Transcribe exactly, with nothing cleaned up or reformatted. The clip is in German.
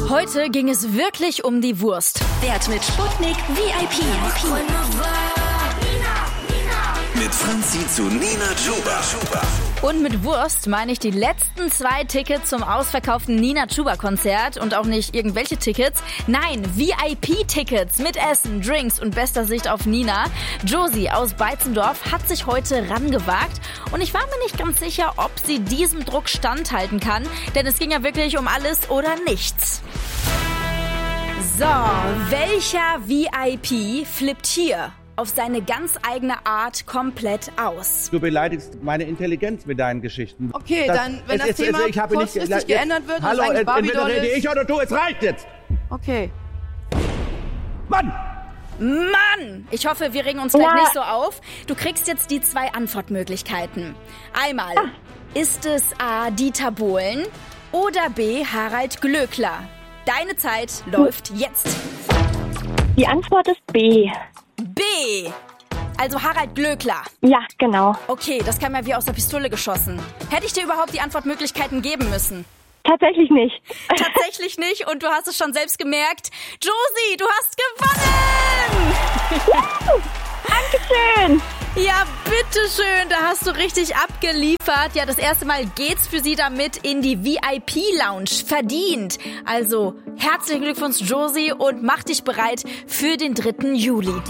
Heute ging es wirklich um die Wurst. Wert mit Sputnik V I P. Mit Franzi zu Nina Chuba. Und mit Wurst meine ich die letzten zwei Tickets zum ausverkauften Nina Chuba Konzert und auch nicht irgendwelche Tickets. Nein, V I P-Tickets mit Essen, Drinks und bester Sicht auf Nina. Josie aus Beitzendorf hat sich heute rangewagt und ich war mir nicht ganz sicher, ob sie diesem Druck standhalten kann, denn es ging ja wirklich um alles oder nichts. So, welcher V I P flippt hier auf seine ganz eigene Art komplett aus? Du beleidigst meine Intelligenz mit deinen Geschichten. Okay, das, dann, wenn es, das es, Thema es, ich habe kurzfristig nicht, geändert wird, hallo, und es eigentlich entweder Barbie-Doll rede ist. ich oder du, es reicht jetzt! Okay. Mann! Mann! Ich hoffe, wir regen uns gleich nicht so auf. Du kriegst jetzt die zwei Antwortmöglichkeiten. Einmal, ist es A. Dieter Bohlen oder B. Harald Glöckler? Deine Zeit läuft jetzt. Die Antwort ist B. B. Also Harald Glöckler. Ja, genau. Okay, das kam ja wie aus der Pistole geschossen. Hätte ich dir überhaupt die Antwortmöglichkeiten geben müssen? Tatsächlich nicht. Tatsächlich nicht und du hast es schon selbst gemerkt. Josie, du hast gewonnen! Dankeschön. Ja, bitteschön, da hast du richtig abgeliefert. Ja, das erste Mal geht's für sie damit in die V I P-Lounge. Verdient. Also, herzlichen Glückwunsch, Josie, und mach dich bereit für den dritten Juli.